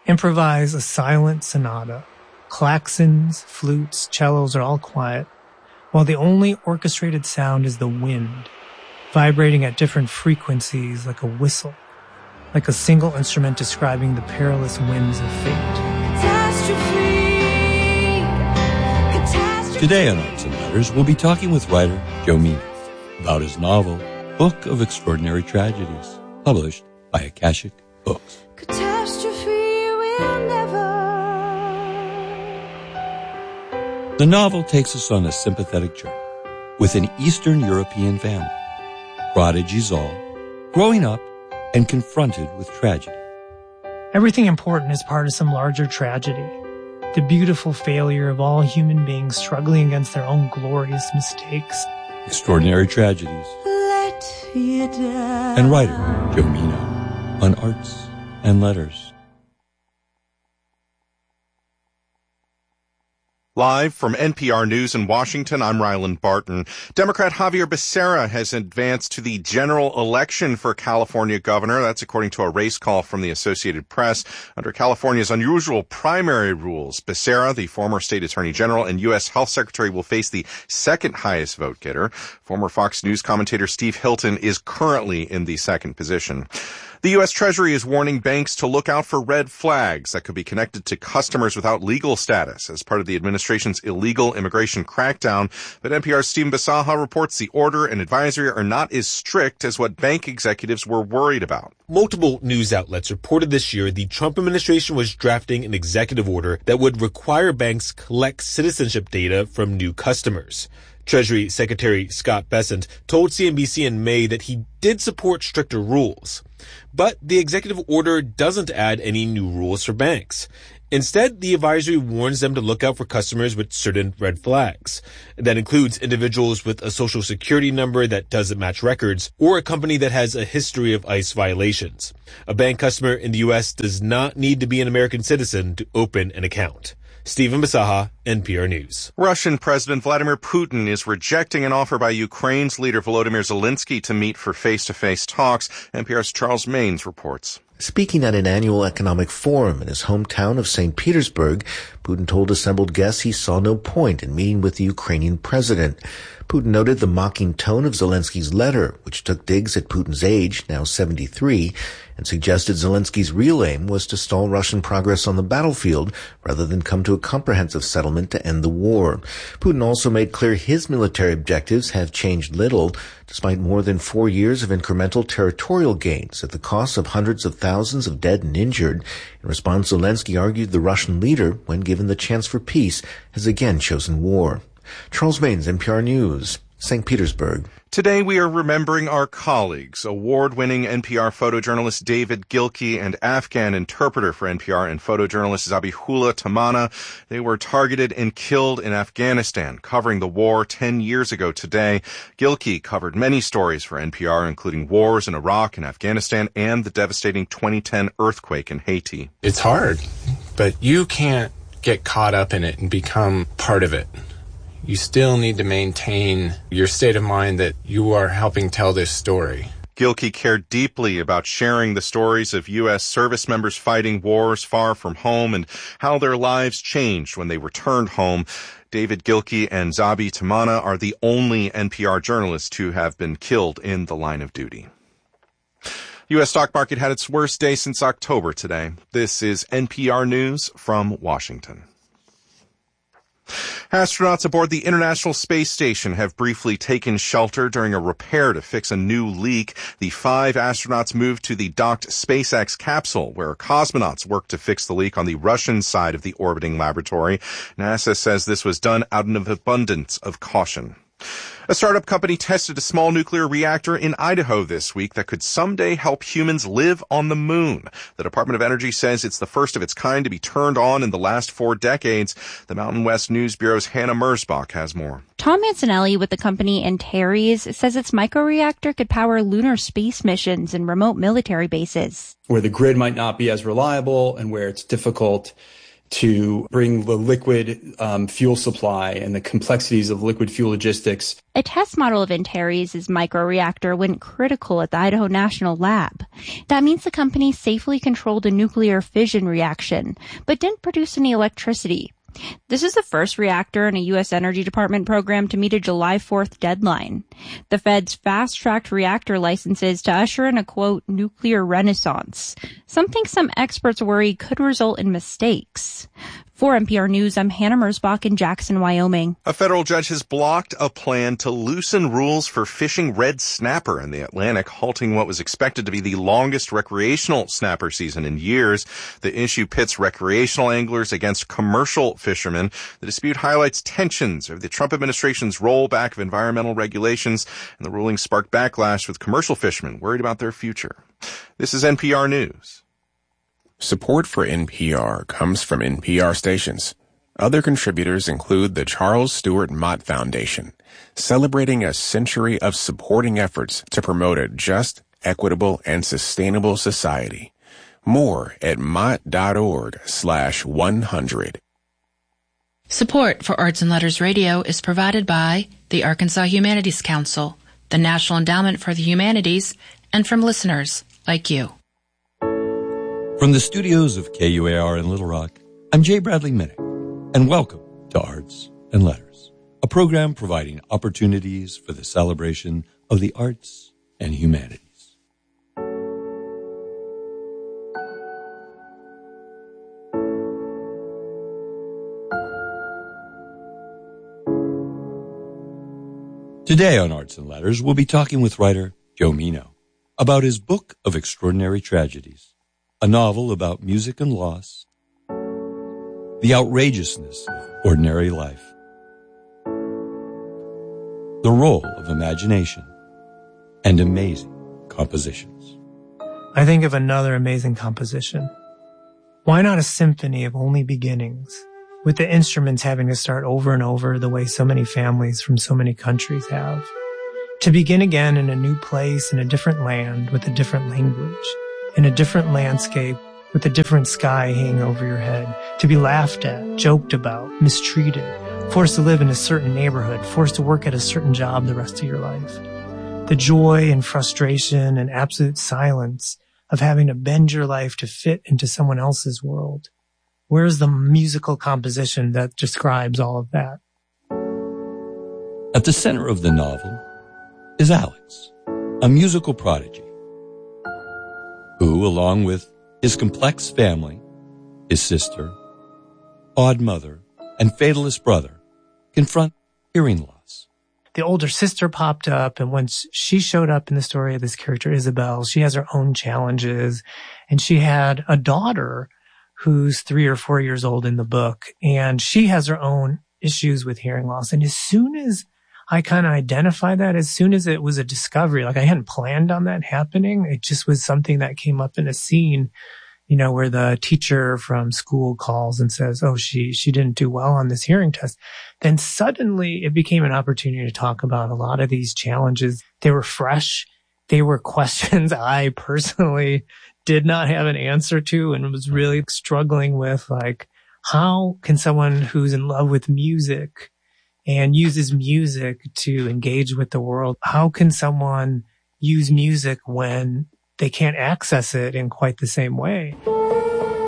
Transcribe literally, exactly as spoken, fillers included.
improvise a silent sonata. Klaxons, flutes, cellos are all quiet, while the only orchestrated sound is the wind, vibrating at different frequencies like a whistle, like a single instrument describing the perilous winds of fate. Catastrophe, catastrophe. Today on Arts and Letters, we'll be talking with writer Joe Mina about his novel, Book of Extraordinary Tragedies, published by Akashic Books. Catastrophe will never. The novel takes us on a sympathetic journey with an Eastern European family, prodigies all, growing up and confronted with tragedy. Everything important is part of some larger tragedy, the beautiful failure of all human beings struggling against their own glorious mistakes. Extraordinary Tragedies. Let you down. And writer Joe Mina on Arts and Letters. Live from N P R News in Washington, I'm Ryland Barton. Democrat Xavier Becerra has advanced to the general election for California governor. That's according to a race call from the Associated Press. Under California's unusual primary rules, Becerra, the former state attorney general and U S health secretary, will face the second highest vote getter. Former Fox News commentator Steve Hilton is currently in the second position. The U S Treasury is warning banks to look out for red flags that could be connected to customers without legal status as part of the administration's illegal immigration crackdown. But N P R's Stephen Bisaha reports the order and advisory are not as strict as what bank executives were worried about. Multiple news outlets reported this year the Trump administration was drafting an executive order that would require banks collect citizenship data from new customers. Treasury Secretary Scott Bessent told C N B C in May that he did support stricter rules. But the executive order doesn't add any new rules for banks. Instead, the advisory warns them to look out for customers with certain red flags. That includes individuals with a social security number that doesn't match records or a company that has a history of ICE violations. A bank customer in the U S does not need to be an American citizen to open an account. Stephen Bisaha, N P R News. Russian President Vladimir Putin is rejecting an offer by Ukraine's leader Volodymyr Zelensky to meet for face-to-face talks. N P R's Charles Maines reports. Speaking at an annual economic forum in his hometown of Saint Petersburg, Putin told assembled guests he saw no point in meeting with the Ukrainian president. Putin noted the mocking tone of Zelensky's letter, which took digs at Putin's age, now seventy-three, and suggested Zelensky's real aim was to stall Russian progress on the battlefield rather than come to a comprehensive settlement to end the war. Putin also made clear his military objectives have changed little, despite more than four years of incremental territorial gains at the cost of hundreds of thousands of dead and injured. In response, Zelensky argued the Russian leader, when given the chance for peace, has again chosen war. Charles Maines, N P R News, Saint Petersburg. Today we are remembering our colleagues, award-winning N P R photojournalist David Gilkey and Afghan interpreter for N P R and photojournalist Zabihullah Tamana. They were targeted and killed in Afghanistan, covering the war ten years ago today. Gilkey covered many stories for N P R, including wars in Iraq and Afghanistan and the devastating twenty ten earthquake in Haiti. It's hard, but you can't get caught up in it and become part of it. You still need to maintain your state of mind that you are helping tell this story. Gilkey cared deeply about sharing the stories of U S service members fighting wars far from home and how their lives changed when they returned home. David Gilkey and Zabi Tamana are the only N P R journalists who have been killed in the line of duty. U S stock market had its worst day since October today. This is N P R News from Washington. Astronauts aboard the International Space Station have briefly taken shelter during a repair to fix a new leak. The five astronauts moved to the docked SpaceX capsule, where cosmonauts worked to fix the leak on the Russian side of the orbiting laboratory. NASA says this was done out of abundance of caution. A startup company tested a small nuclear reactor in Idaho this week that could someday help humans live on the moon. The Department of Energy says it's the first of its kind to be turned on in the last four decades. The Mountain West News Bureau's Hannah Mersbach has more. Tom Mancinelli with the company Antares says its microreactor could power lunar space missions and remote military bases. Where the grid might not be as reliable and where it's difficult to bring the liquid um, fuel supply and the complexities of liquid fuel logistics. A test model of Antares' microreactor went critical at the Idaho National Lab. That means the company safely controlled a nuclear fission reaction, but didn't produce any electricity. This is the first reactor in a U S Energy Department program to meet a July fourth deadline. The Fed's fast-tracked reactor licenses to usher in a, quote, nuclear renaissance, something some experts worry could result in mistakes. For N P R News, I'm Hannah Merzbach in Jackson, Wyoming. A federal judge has blocked a plan to loosen rules for fishing red snapper in the Atlantic, halting what was expected to be the longest recreational snapper season in years. The issue pits recreational anglers against commercial fishermen. The dispute highlights tensions over the Trump administration's rollback of environmental regulations, and the ruling sparked backlash with commercial fishermen worried about their future. This is N P R News. Support for N P R comes from N P R stations. Other contributors include the Charles Stewart Mott Foundation, celebrating a century of supporting efforts to promote a just, equitable, and sustainable society. More at mott.org slash 100. Support for Arts and Letters Radio is provided by the Arkansas Humanities Council, the National Endowment for the Humanities, and from listeners like you. From the studios of K U A R in Little Rock, I'm Jay Bradley Minnick, and welcome to Arts and Letters, a program providing opportunities for the celebration of the arts and humanities. Today on Arts and Letters, we'll be talking with writer Joe Meno about his book of extraordinary tragedies, a novel about music and loss, the outrageousness of ordinary life, the role of imagination, and amazing compositions. I think of another amazing composition. Why not a symphony of only beginnings, with the instruments having to start over and over the way so many families from so many countries have? To begin again in a new place, in a different land, with a different language, in a different landscape, with a different sky hanging over your head, to be laughed at, joked about, mistreated, forced to live in a certain neighborhood, forced to work at a certain job the rest of your life. The joy and frustration and absolute silence of having to bend your life to fit into someone else's world. Where's the musical composition that describes all of that? At the center of the novel is Alex, a musical prodigy, who, along with his complex family, his sister, odd mother, and fatalist brother, confront hearing loss. The older sister popped up, and once she showed up in the story of this character, Isabel, she has her own challenges, and she had a daughter who's three or four years old in the book, and she has her own issues with hearing loss. And as soon as I kind of identified that, as soon as it was a discovery, like I hadn't planned on that happening, it just was something that came up in a scene, you know, where the teacher from school calls and says, oh, she, she didn't do well on this hearing test. Then suddenly it became an opportunity to talk about a lot of these challenges. They were fresh. They were questions I personally did not have an answer to and was really struggling with, like, how can someone who's in love with music and uses music to engage with the world, how can someone use music when they can't access it in quite the same way?